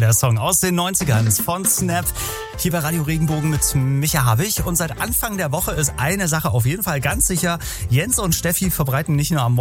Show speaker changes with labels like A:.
A: der Song aus den 90ern von Snap. Hier bei Radio Regenbogen mit Micha Havig. Und seit Anfang der Woche ist eine Sache auf jeden Fall ganz sicher. Jens und Steffi verbreiten nicht nur am